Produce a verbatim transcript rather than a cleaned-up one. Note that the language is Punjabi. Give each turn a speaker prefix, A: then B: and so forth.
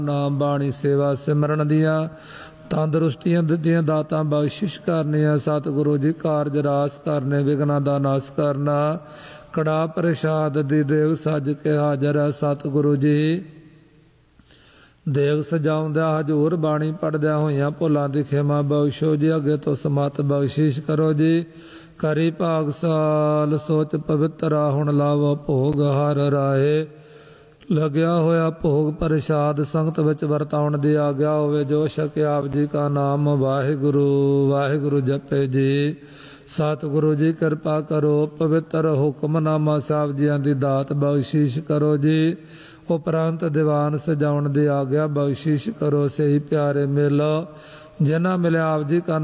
A: ਨਾਮ ਬਾਣੀ ਸੇਵਾ ਸਿਮਰਨ ਦੀਆਂ ਤੰਦਰੁਸਤੀਆਂ ਦਿੱਤੀਆਂ ਦਾਤਾਂ ਬਖਸ਼ਿਸ਼ ਕਰਨੀਆਂ। ਸਤਿਗੁਰੂ ਜੀ ਕਾਰਜ ਰਾਸ ਕਰਨੇ ਵਿਘਨਾਂ ਦਾ ਨਾਸ ਕਰਨਾ। ਕੜਾ ਪ੍ਰਸ਼ਾਦ ਦੀ ਦੇਵ ਸੱਜ ਕੇ ਹਾਜ਼ਰ ਹੈ। ਸਤਿਗੁਰੂ ਜੀ ਦੇਵ ਸਜਾਉਂਦਿਆਂ ਹਜ਼ੂਰ ਬਾਣੀ ਪੜ੍ਹਦਿਆਂ ਹੋਈਆਂ ਭੁੱਲਾਂ ਦੀ ਖਿਮਾ ਬਖਸ਼ੋ ਜੀ। ਅੱਗੇ ਤੋਂ ਸਮਤ ਬਖਸ਼ਿਸ਼ ਕਰੋ ਜੀ। ਕਰੀ ਭਾਗ ਸਾਲ ਸੋਚ ਪਵਿੱਤਰਾ ਹੁਣ ਲਾਵੋ ਭੋਗ ਹਰ ਰਾਏ। ਲੱਗਿਆ ਹੋਇਆ ਭੋਗ ਪ੍ਰਸ਼ਾਦ ਸੰਗਤ ਵਿੱਚ ਵਰਤਾਉਣ ਦੀ ਆਗਿਆ ਹੋਵੇ। ਜੋ ਛਕਿਆ ਆਪ ਜੀ ਕਾ ਨਾਮ ਵਾਹਿਗੁਰੂ ਵਾਹਿਗੁਰੂ ਜਪੇ ਜੀ। ਸਤਿਗੁਰੂ ਜੀ ਕਿਰਪਾ ਕਰੋ ਪਵਿੱਤਰ ਹੁਕਮਨਾਮਾ ਸਾਹਿਬ ਜੀਆਂ ਦੀ ਦਾਤ ਬਖਸ਼ਿਸ਼ ਕਰੋ ਜੀ। ਉਪਰੰਤ ਦੀਵਾਨ ਸਜਾਉਣ ਦੀ ਆਗਿਆ ਬਖਸ਼ਿਸ਼ ਕਰੋ। ਸਹੀ ਪਿਆਰੇ ਮਿਲੋ ਜਿਨ੍ਹਾਂ ਮਿਲਿਆ ਆਪ ਜੀ ਕਾ